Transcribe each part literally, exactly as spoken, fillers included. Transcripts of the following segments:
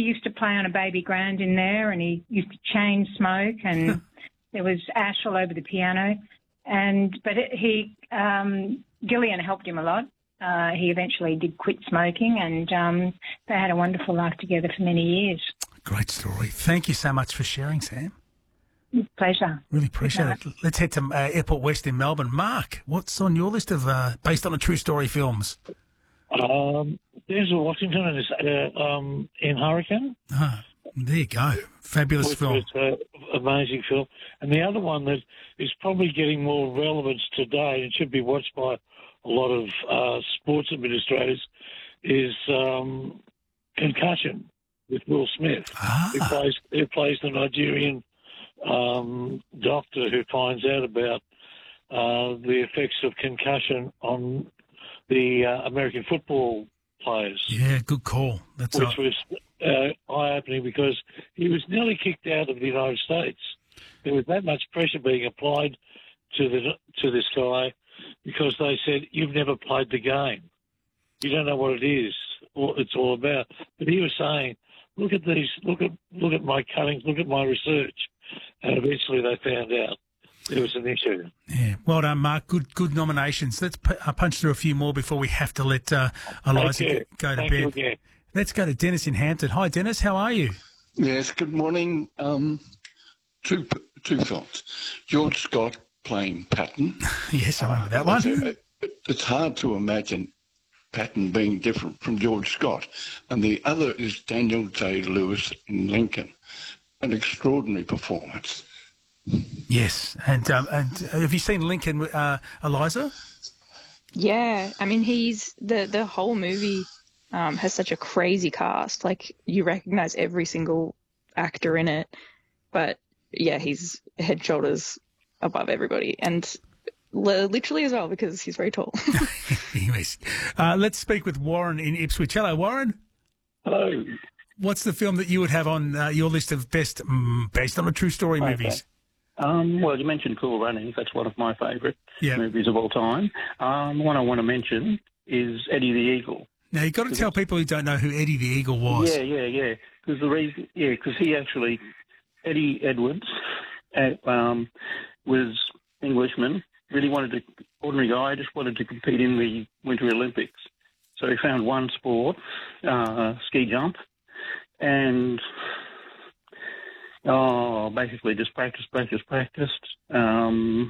used to play on a baby grand in there, and he used to chain smoke, and there was ash all over the piano. And but it, he um, Gillian helped him a lot. Uh, he eventually did quit smoking, and um, they had a wonderful life together for many years. Great story. Thank you so much for sharing, Sam. Pleasure. Really appreciate it. Let's head to uh, Airport West in Melbourne. Mark, what's on your list of uh, based on a true story films? Um, Denzel Washington is uh, um, in Hurricane. Ah, there you go. Fabulous Which film. was an amazing film. And the other one that is probably getting more relevance today and should be watched by a lot of uh, sports administrators is um, Concussion with Will Smith, Ah. who plays who plays the Nigerian um, doctor who finds out about uh, the effects of concussion on the uh, American football players. Yeah, good call. That's Which a- was uh, eye-opening because he was nearly kicked out of the United States. There was that much pressure being applied to the to this guy because they said, "You've never played the game. You don't know what it is, what it's all about." But he was saying, "Look at these. Look at look at my cuttings. Look at my research." And eventually, they found out there was an issue. Yeah, well done, Mark. Good, good nominations. Let's p- uh, punch through a few more before we have to let uh, Eliza Thank you. go to Thank bed. you again. Let's go to Dennis in Hampton. Hi, Dennis. How are you? Yes, good morning. Um, two two thoughts. George Scott playing Patton. Yes, I remember that one. It- It's hard to imagine Patton being different from George Scott. And the other is Daniel Day-Lewis in Lincoln. An extraordinary performance. Yes, and um, and have you seen Lincoln, uh, Eliza? Yeah, I mean, he's the the whole movie um, has such a crazy cast. Like, you recognise every single actor in it, but yeah, he's head and shoulders above everybody, and li- literally as well because he's very tall. Anyways, uh, let's speak with Warren in Ipswich. Hello, Warren. Hello. What's the film that you would have on uh, your list of best mm, based on a true story Okay. movies? Um, well, you mentioned Cool Runnings. That's one of my favourite Yeah. movies of all time. Um, the one I want to mention is Eddie the Eagle. Now, you've got to tell people who don't know who Eddie the Eagle was. Yeah, yeah, yeah. Because the reason, yeah, because he actually, Eddie Edwards, uh, um, was Englishman. Really wanted to, ordinary guy, just wanted to compete in the Winter Olympics. So he found one sport, uh, ski jump, and oh, basically just practice, practice, practiced. Um,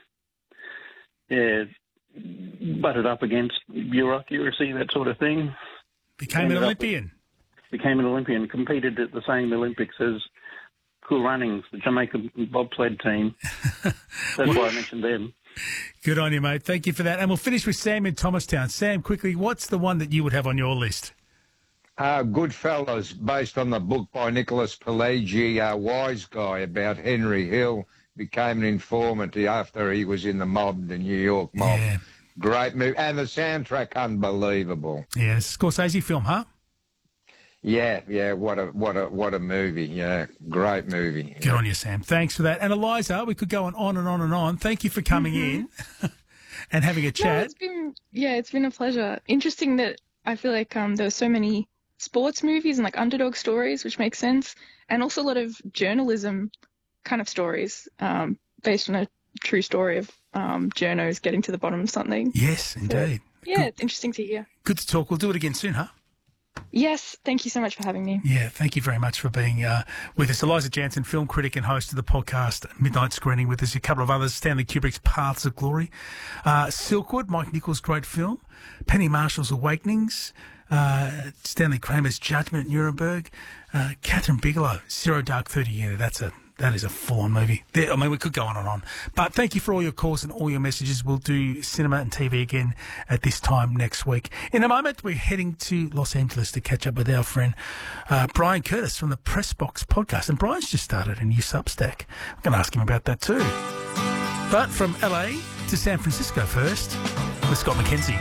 yeah, butted up against bureaucracy, that sort of thing. Became Ended an up- Olympian. Became an Olympian, competed at the same Olympics as Cool Runnings, the Jamaican bobsled team. That's why I mentioned them. Good on you, mate. Thank you for that. And we'll finish with Sam in Thomastown. Sam, quickly, what's the one that you would have on your list? Uh, Goodfellas, based on the book by Nicholas Pileggi, a wise guy about Henry Hill, became an informant after he was in the mob, the New York mob. Yeah. Great movie. And the soundtrack, unbelievable. Yeah, Scorsese film, huh? Yeah, yeah, what a what a what a movie. Yeah, great movie. Good on you, Sam. Thanks for that. And Eliza, we could go on, on and on and on. Thank you for coming in and having a No, chat. it's been yeah, it's been a pleasure. Interesting that I feel like um, there were so many sports movies and like underdog stories, which makes sense, and also a lot of journalism kind of stories um, based on a true story of um, journos getting to the bottom of something. Yes, indeed. Yeah, Good. it's interesting to hear. Good to talk. We'll do it again soon, huh? Yes, thank you so much for having me. Yeah, thank you very much for being uh, with us. Eliza Jansen, film critic and host of the podcast Midnight Screening with us. A couple of others, Stanley Kubrick's Paths of Glory. Uh, Silkwood, Mike Nichols' great film. Penny Marshall's Awakenings. Uh, Stanley Kramer's Judgment at Nuremberg. Uh, Catherine Bigelow, Zero Dark Thirty. Yeah, that's a that is a full-on movie. There, I mean, we could go on and on. But thank you for all your calls and all your messages. We'll do cinema and T V again at this time next week. In a moment, we're heading to Los Angeles to catch up with our friend uh, Brian Curtis from the Press Box podcast. And Brian's just started a new Substack. I'm going to ask him about that too. But from L A to San Francisco first, with Scott McKenzie.